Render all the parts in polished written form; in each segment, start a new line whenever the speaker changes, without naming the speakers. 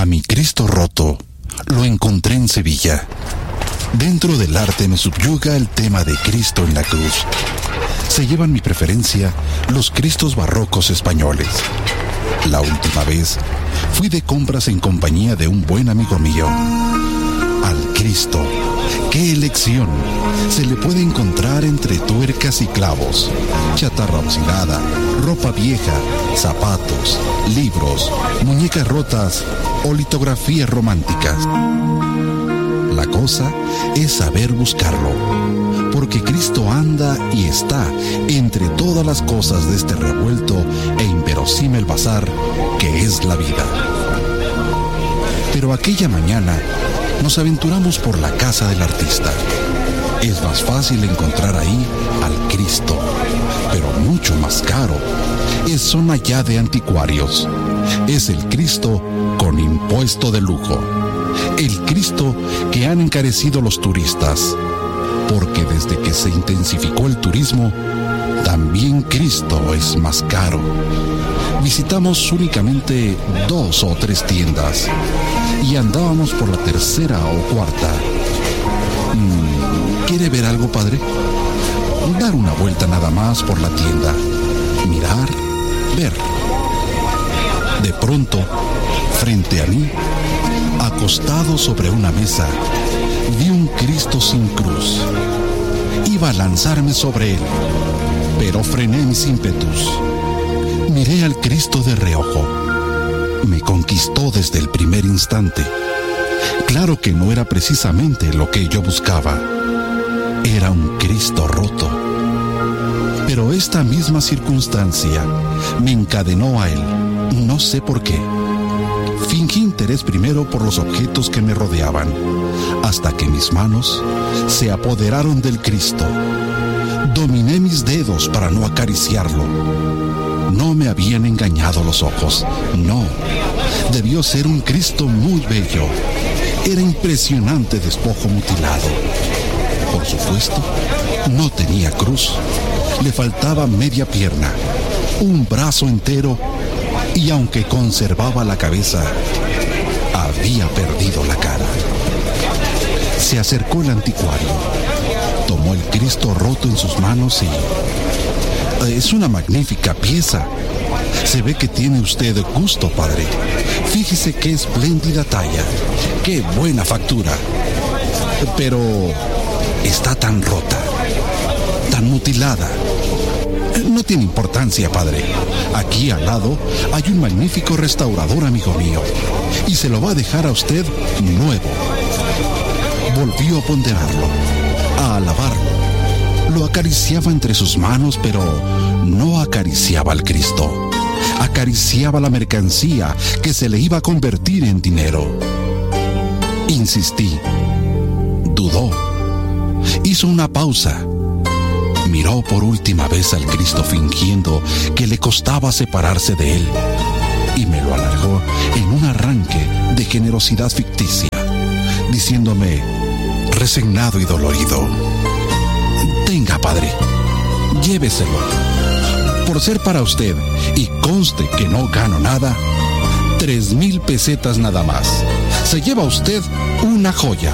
mi Cristo roto lo encontré en Sevilla. Dentro del arte me subyuga el tema de Cristo en la cruz. Se llevan mi preferencia los Cristos barrocos españoles. La última vez fui de compras en compañía de un buen amigo mío. Al Cristo, ¡qué elección! Se le puede encontrar entre tuercas y clavos, chatarra oxidada, ropa vieja, zapatos, libros, muñecas rotas o litografías románticas. La cosa es saber buscarlo, porque Cristo anda y está entre todas las cosas de este revuelto e inverosímil bazar que es la vida. Pero aquella mañana nos aventuramos por la casa del artista. Es más fácil encontrar ahí al Cristo, pero mucho más caro. Es zona ya de anticuarios. Es el Cristo con impuesto de lujo. El Cristo que han encarecido los turistas, porque desde que se intensificó el turismo, también Cristo es más caro. Visitamos únicamente 2 o 3 tiendas y andábamos por la tercera o cuarta. ¿Quiere ver algo, padre? Dar una vuelta nada más por la tienda. Mirar, ver. De pronto, frente a mí, acostado sobre una mesa, vi un Cristo sin cruz. Iba a lanzarme sobre él, pero frené mis ímpetus. Miré al Cristo de reojo. Me conquistó desde el primer instante. Claro que no era precisamente lo que yo buscaba. Era un Cristo roto. Pero esta misma circunstancia me encadenó a él. No sé por qué. Fingí interés primero por los objetos que me rodeaban, hasta que mis manos se apoderaron del Cristo. Dominé mis dedos para no acariciarlo. No me habían engañado los ojos, no. Debió ser un Cristo muy bello. Era impresionante despojo mutilado. Por supuesto, no tenía cruz. Le faltaba media pierna, un brazo entero, y aunque conservaba la cabeza, había perdido la cara. Se acercó el anticuario, tomó el Cristo roto en sus manos y... Es una magnífica pieza. Se ve que tiene usted gusto, padre. Fíjese qué espléndida talla, qué buena factura. Pero está tan rota, tan mutilada. No tiene importancia, padre. Aquí al lado hay un magnífico restaurador, amigo mío, y se lo va a dejar a usted nuevo. Volvió a ponderarlo, a alabarlo. Lo acariciaba entre sus manos, pero no acariciaba al Cristo. Acariciaba la mercancía que se le iba a convertir en dinero. Insistí. Dudó. Hizo una pausa. Miró por última vez al Cristo fingiendo que le costaba separarse de él, y me lo alargó en un arranque de generosidad ficticia, diciéndome, resignado y dolorido: tenga, padre, lléveselo. Por ser para usted, y conste que no gano nada, 3,000 pesetas nada más. Se lleva usted una joya.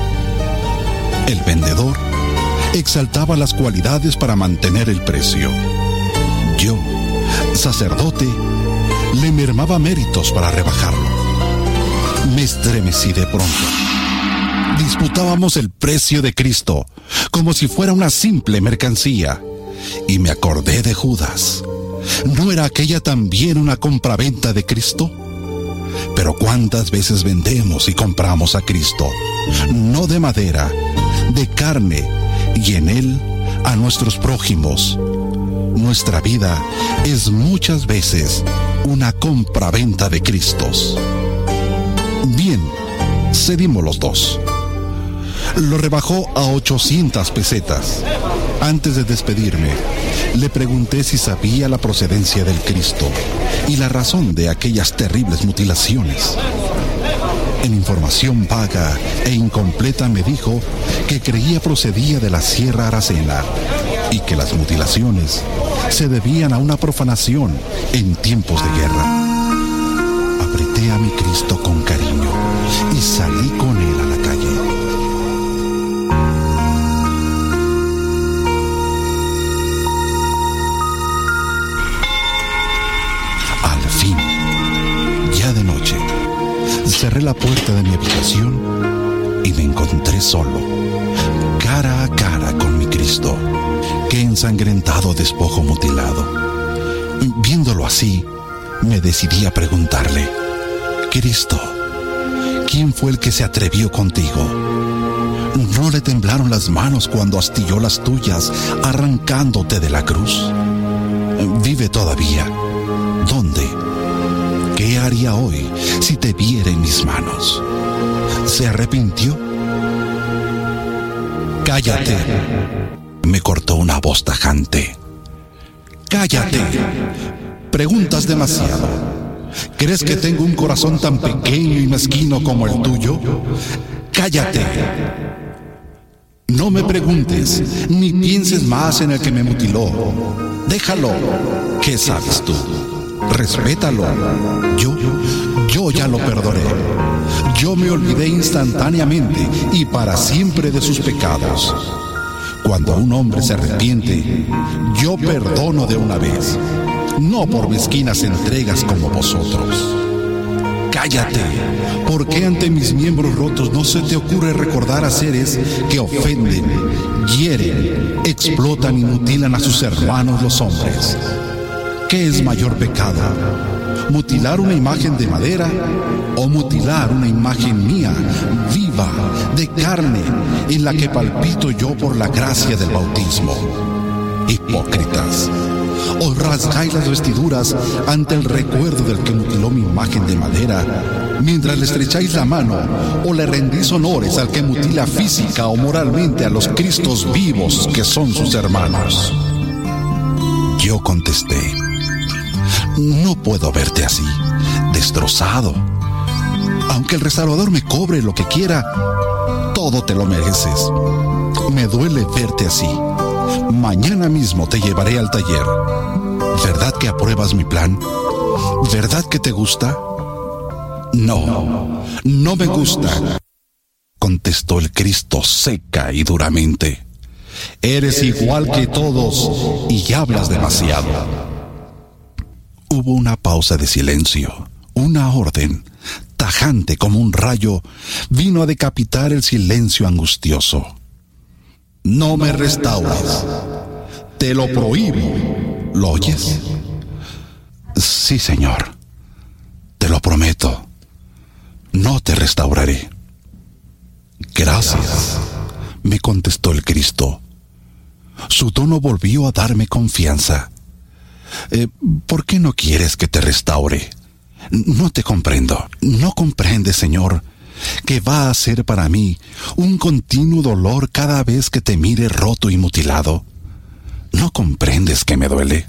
El vendedor exaltaba las cualidades para mantener el precio. Yo, sacerdote, le mermaba méritos para rebajarlo. Me estremecí de pronto. Disputábamos el precio de Cristo como si fuera una simple mercancía, y me acordé de Judas. ¿No era aquella también una compraventa de Cristo? Pero ¿cuántas veces vendemos y compramos a Cristo? No de madera, de carne, y en él a nuestros prójimos. Nuestra vida es muchas veces una compraventa de Cristos. Bien, cedimos los dos. Lo rebajó a 800 pesetas. Antes de despedirme, le pregunté si sabía la procedencia del Cristo y la razón de aquellas terribles mutilaciones. En información vaga e incompleta me dijo que creía procedía de la Sierra Aracena y que las mutilaciones se debían a una profanación en tiempos de guerra. Apreté a mi Cristo con cariño. cerré la puerta de mi habitación y me encontré solo, cara a cara con mi Cristo, que ensangrentado despojo mutilado. Viéndolo así, me decidí a preguntarle: Cristo, ¿quién fue el que se atrevió contigo? ¿No le temblaron las manos cuando astilló las tuyas, arrancándote de la cruz? ¿Vive todavía? ¿Dónde? ¿Qué haría hoy si te viera en mis manos? ¿Se arrepintió? ¡Cállate!, me cortó una voz tajante. ¡Cállate! Preguntas demasiado. ¿Crees que tengo un corazón tan pequeño y mezquino como el tuyo? ¡Cállate! No me preguntes, ni pienses más en el que me mutiló. Déjalo. ¿Qué sabes tú? Respétalo. Yo ya lo perdoné. Yo me olvidé instantáneamente y para siempre de sus pecados. Cuando un hombre se arrepiente, yo perdono de una vez, no por mezquinas entregas como vosotros. Cállate, porque ante mis miembros rotos no se te ocurre recordar a seres que ofenden, hieren, explotan y mutilan a sus hermanos los hombres. ¿Qué es mayor pecado? ¿Mutilar una imagen de madera o mutilar una imagen mía, viva, de carne, en la que palpito yo por la gracia del bautismo? Hipócritas, os rasgáis las vestiduras ante el recuerdo del que mutiló mi imagen de madera, mientras le estrecháis la mano o le rendís honores al que mutila física o moralmente a los Cristos vivos que son sus hermanos. Yo contesté: no puedo verte así, destrozado. Aunque el restaurador me cobre lo que quiera, todo te lo mereces. Me duele verte así. Mañana mismo te llevaré al taller. ¿Verdad que apruebas mi plan? ¿Verdad que te gusta? No, no me gusta, contestó el Cristo seca y duramente. Eres igual que todos y hablas demasiado. Hubo una pausa de silencio. Una orden, tajante como un rayo, vino a decapitar el silencio angustioso. No me restaures. Te lo prohíbo. ¿Lo oyes? Sí, Señor. Te lo prometo. No te restauraré. Gracias, me contestó el Cristo. Su tono volvió a darme confianza. ¿Por qué no quieres que te restaure? No te comprendo. ¿No comprendes, Señor, que va a ser para mí un continuo dolor cada vez que te mire roto y mutilado? ¿No comprendes que me duele?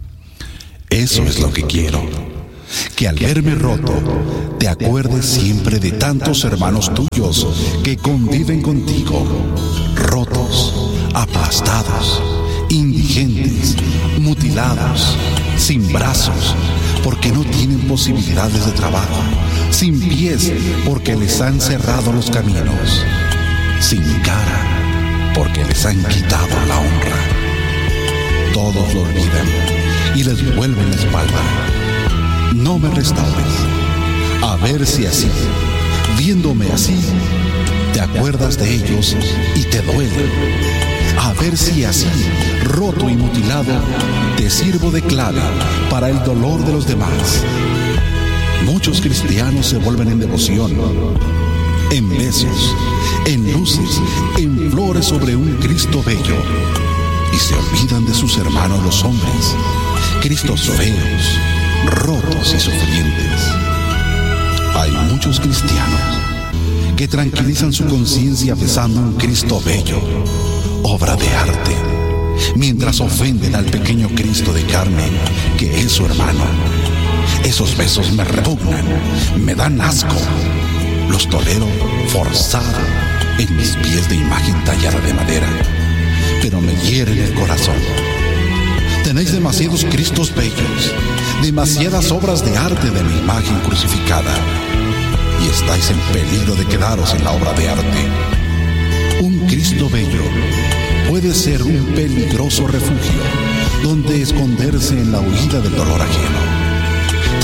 Eso es lo que quiero, que al verme roto te acuerdes siempre de tantos hermanos tuyos que conviven contigo, rotos, aplastados, indigentes, mutilados, sin brazos, porque no tienen posibilidades de trabajo, sin pies, porque les han cerrado los caminos, sin cara, porque les han quitado la honra. Todos lo olvidan y les vuelven la espalda. No me restaures, a ver si así, viéndome así, te acuerdas de ellos y te duele. A ver si así, roto y mutilado, te sirvo de clave para el dolor de los demás. Muchos cristianos se vuelven en devoción, en besos, en luces, en flores sobre un Cristo bello, y se olvidan de sus hermanos los hombres, Cristos feos, rotos y sufrientes. Hay muchos cristianos que tranquilizan su conciencia besando un Cristo bello, obra de arte, mientras ofenden al pequeño Cristo de carne que es su hermano. Esos besos me repugnan, me dan asco. Los tolero forzado en mis pies de imagen tallada de madera, pero me hieren el corazón. Tenéis demasiados Cristos bellos, demasiadas obras de arte de mi imagen crucificada, y estáis en peligro de quedaros en la obra de arte. Un Cristo bello puede ser un peligroso refugio donde esconderse en la huida del dolor ajeno.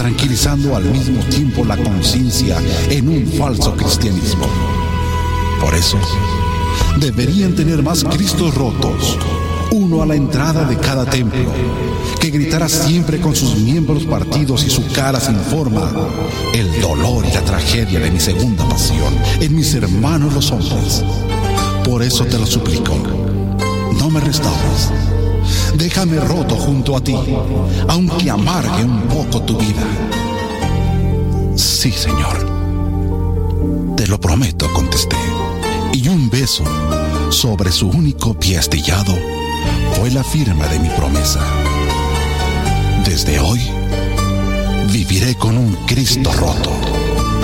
tranquilizando al mismo tiempo la conciencia en un falso cristianismo. Por eso, deberían tener más Cristos rotos, uno a la entrada de cada templo, que gritará siempre con sus miembros partidos y su cara sin forma el dolor y la tragedia de mi segunda pasión en mis hermanos los hombres. Por eso te lo suplico, no me restaures. Déjame roto junto a ti, aunque amargue un poco tu vida. Sí, Señor. Te lo prometo, contesté. Y un beso sobre su único pie astillado fue la firma de mi promesa. Desde hoy, viviré con un Cristo roto.